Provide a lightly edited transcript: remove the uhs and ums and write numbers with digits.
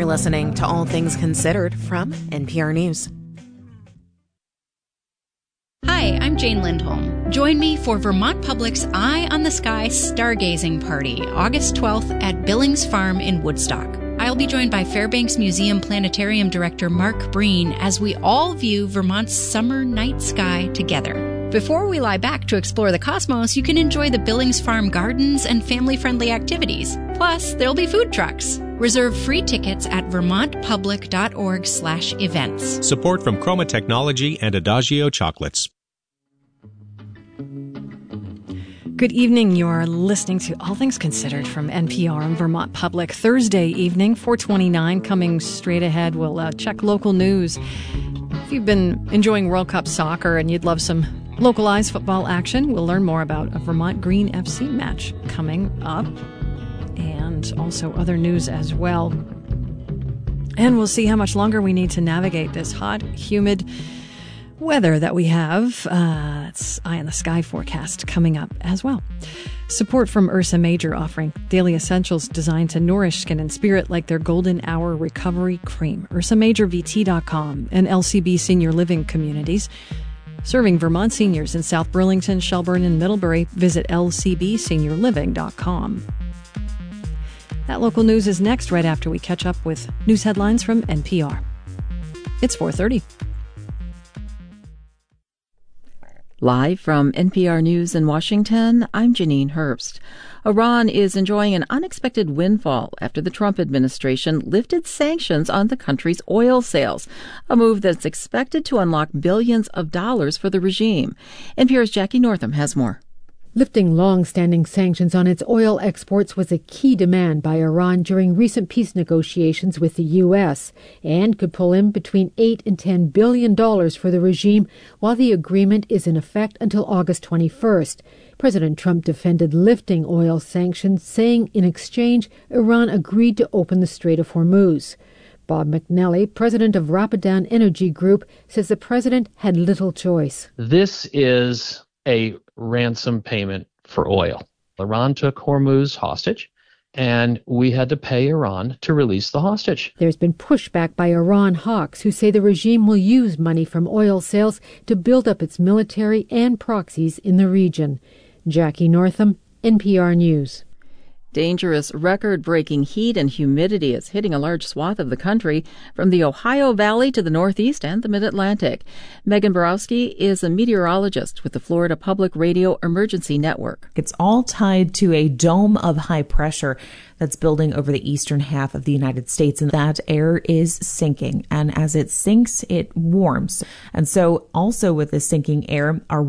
You're listening to All Things Considered from NPR News. Hi, I'm Jane Lindholm. Join me for Vermont Public's Eye on the Sky Stargazing Party, August 12th at Billings Farm in Woodstock. I'll be joined by Fairbanks Museum Planetarium Director Mark Breen as we all view Vermont's summer night sky together. Before we lie back to explore the cosmos, you can enjoy the Billings Farm gardens and family-friendly activities. Plus, there'll be food trucks. Reserve free tickets at vermontpublic.org/events. Support from Chroma Technology and Adagio Chocolates. Good evening. You're listening to All Things Considered from NPR and Vermont Public. Thursday evening, 4:29, coming straight ahead. We'll check local news. If you've been enjoying World Cup soccer and you'd love some localized football action, we'll learn more about a Vermont Green FC match coming up, and also other news as well. And we'll see how much longer we need to navigate this hot, humid weather that we have. It's Eye on the Sky forecast coming up as well. Support from Ursa Major, offering daily essentials designed to nourish skin and spirit like their Golden Hour Recovery Cream. UrsaMajorVT.com and LCB Senior Living Communities. Serving Vermont seniors in South Burlington, Shelburne, and Middlebury. Visit lcbseniorliving.com. That local news is next, right after we catch up with news headlines from NPR. It's 4:30. Live from NPR News in Washington, I'm Janine Herbst. Iran is enjoying an unexpected windfall after the Trump administration lifted sanctions on the country's oil sales, a move that's expected to unlock billions of dollars for the regime. NPR's Jackie Northam has more. Lifting long-standing sanctions on its oil exports was a key demand by Iran during recent peace negotiations with the U.S. and could pull in between $8 and $10 billion for the regime while the agreement is in effect until August 21st. President Trump defended lifting oil sanctions, saying in exchange, Iran agreed to open the Strait of Hormuz. Bob McNally, president of Rapidan Energy Group, says the president had little choice. This is a ransom payment for oil. Iran took Hormuz hostage, and we had to pay Iran to release the hostage. There's been pushback by Iran hawks who say the regime will use money from oil sales to build up its military and proxies in the region. Jackie Northam, NPR News. Dangerous record-breaking heat and humidity is hitting a large swath of the country, from the Ohio Valley to the Northeast and the Mid-Atlantic. Megan Borowski is a meteorologist with the Florida Public Radio Emergency Network. It's all tied to a dome of high pressure that's building over the eastern half of the United States, and that air is sinking. And as it sinks, it warms. And so also with the sinking air, our